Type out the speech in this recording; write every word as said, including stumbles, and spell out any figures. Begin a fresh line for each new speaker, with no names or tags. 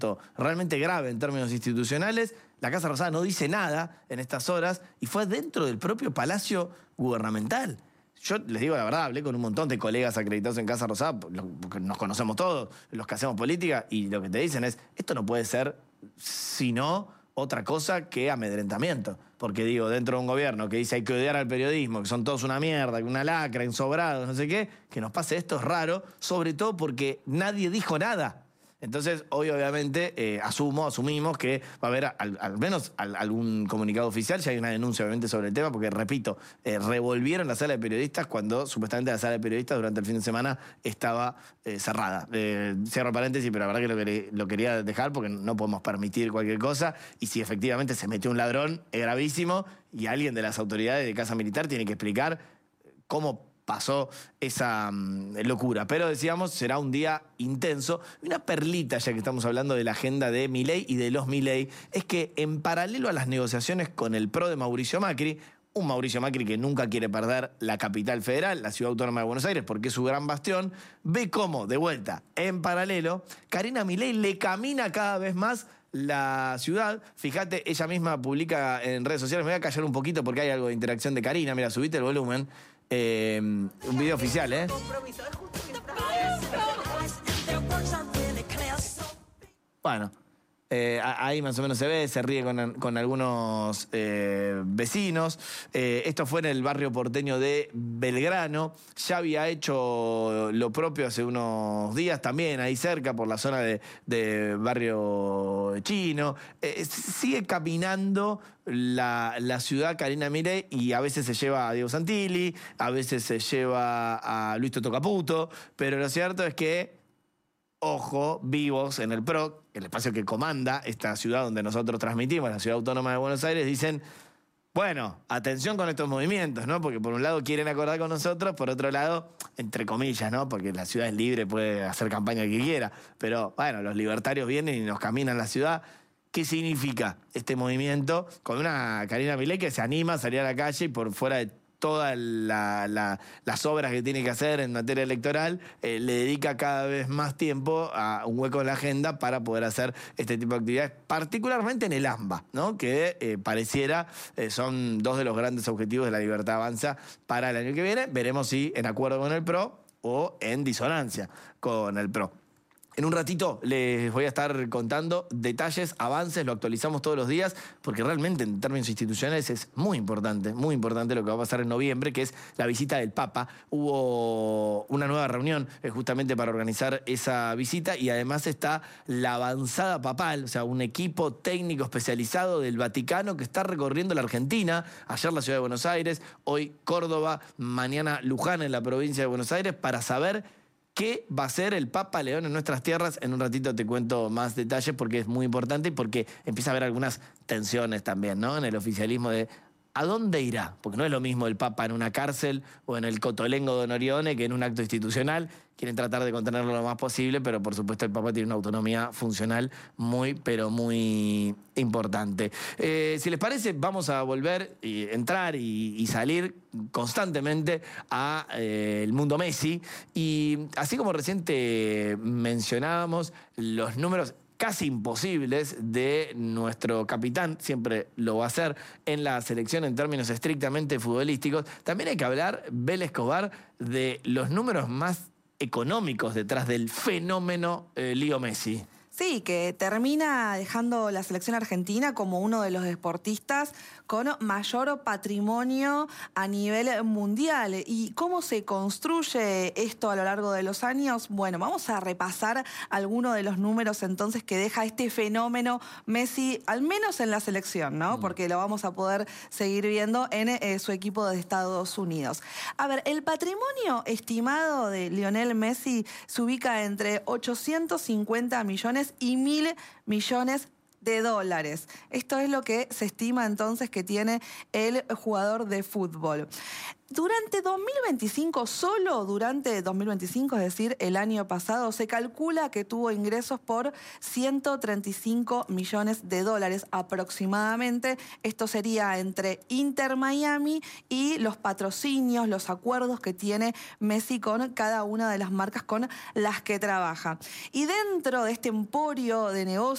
contexto realmente grave en términos institucionales. La Casa Rosada no dice nada en estas horas y fue dentro del propio Palacio Gubernamental. Yo les digo la verdad, hablé con un montón de colegas acreditados en Casa Rosada, porque nos conocemos todos, los que hacemos política, y lo que te dicen es, esto no puede ser sino otra cosa que amedrentamiento. Porque digo, dentro de un gobierno que dice hay que odiar al periodismo, que son todos una mierda, que una lacra, ensobrados, no sé qué, que nos pase esto es raro, sobre todo porque nadie dijo nada. Entonces, hoy obviamente eh, asumo, asumimos que va a haber al, al menos al, algún comunicado oficial, ya hay una denuncia obviamente sobre el tema, porque repito, eh, revolvieron la sala de periodistas cuando supuestamente la sala de periodistas durante el fin de semana estaba eh, cerrada. Eh, cierro paréntesis, pero la verdad que lo, quería, lo quería dejar porque no podemos permitir cualquier cosa, y si efectivamente se metió un ladrón, es gravísimo, y alguien de las autoridades de Casa Militar tiene que explicar cómo pasó esa um, locura. Pero decíamos, será un día intenso. Una perlita, ya que estamos hablando de la agenda de Milei y de los Milei, es que en paralelo a las negociaciones con el PRO de Mauricio Macri, un Mauricio Macri que nunca quiere perder la capital federal, la Ciudad Autónoma de Buenos Aires, porque es su gran bastión, ve cómo, de vuelta, en paralelo, Karina Milei le camina cada vez más la ciudad. Fíjate, ella misma publica en redes sociales, me voy a callar un poquito porque hay algo de interacción de Karina, mira, subite el volumen. Eh, un video oficial, ¿eh? Bueno, eh, ahí más o menos se ve, se ríe con, con algunos eh, vecinos. Eh, esto fue en el barrio porteño de Belgrano. Ya había hecho lo propio hace unos días también, ahí cerca, por la zona de, de barrio chino. Eh, sigue caminando La, la ciudad Karina Milei y a veces se lleva a Diego Santilli, a veces se lleva a Luis Toto Caputo, pero lo cierto es que, ojo, vivos en el PRO, el espacio que comanda esta ciudad donde nosotros transmitimos, la Ciudad Autónoma de Buenos Aires, dicen, bueno, atención con estos movimientos, ¿no? Porque por un lado quieren acordar con nosotros, por otro lado, entre comillas, ¿no? Porque la ciudad es libre, puede hacer campaña que quiera, pero bueno, los libertarios vienen y nos caminan la ciudad. ¿Qué significa este movimiento? Con una Karina Milei que se anima a salir a la calle y por fuera de todas la, la, las obras que tiene que hacer en materia electoral, eh, le dedica cada vez más tiempo a un hueco en la agenda para poder hacer este tipo de actividades, particularmente en el AMBA, ¿no? Que eh, pareciera eh, son dos de los grandes objetivos de la Libertad Avanza para el año que viene. Veremos si en acuerdo con el PRO o en disonancia con el PRO. En un ratito les voy a estar contando detalles, avances, lo actualizamos todos los días, porque realmente en términos institucionales es muy importante, muy importante lo que va a pasar en noviembre, que es la visita del Papa. Hubo una nueva reunión eh, justamente para organizar esa visita y además está la avanzada papal, o sea, un equipo técnico especializado del Vaticano que está recorriendo la Argentina, ayer la Ciudad de Buenos Aires, hoy Córdoba, mañana Luján en la provincia de Buenos Aires, para saber ¿qué va a ser el Papa León en nuestras tierras? En un ratito te cuento más detalles porque es muy importante y porque empieza a haber algunas tensiones también, ¿no? En el oficialismo de ¿a dónde irá? Porque no es lo mismo el Papa en una cárcel o en el Cotolengo de Norione que en un acto institucional. Quieren tratar de contenerlo lo más posible, pero por supuesto el Papa tiene una autonomía funcional muy, pero muy importante. Eh, si les parece, vamos a volver a entrar y, y salir constantemente a eh, el mundo Messi. Y así como recién te mencionábamos, los números casi imposibles de nuestro capitán, siempre lo va a hacer en la selección en términos estrictamente futbolísticos, también hay que hablar, Bel Escobar, de los números más económicos detrás del fenómeno eh, Leo Messi.
Sí, que termina dejando la selección argentina como uno de los deportistas con mayor patrimonio a nivel mundial. ¿Y cómo se construye esto a lo largo de los años? Bueno, vamos a repasar algunos de los números entonces que deja este fenómeno Messi, al menos en la selección, ¿no? Mm. Porque lo vamos a poder seguir viendo en eh, su equipo de Estados Unidos. A ver, el patrimonio estimado de Lionel Messi se ubica entre ochocientos cincuenta millones y mil millones de dólares. Esto es lo que se estima entonces que tiene el jugador de fútbol. Durante dos mil veinticinco, solo durante dos mil veinticinco, es decir, el año pasado, se calcula que tuvo ingresos por ciento treinta y cinco millones de dólares aproximadamente. Esto sería entre Inter Miami y los patrocinios, los acuerdos que tiene Messi con cada una de las marcas con las que trabaja. Y dentro de este emporio de negocios,